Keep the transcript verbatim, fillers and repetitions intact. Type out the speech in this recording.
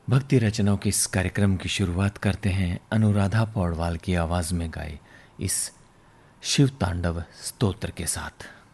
भक्ति रचनाओं के इस कार्यक्रम की शुरुआत करते हैं अनुराधा पौडवाल की आवाज में गाए इस शिव तांडव स्तोत्र के साथ।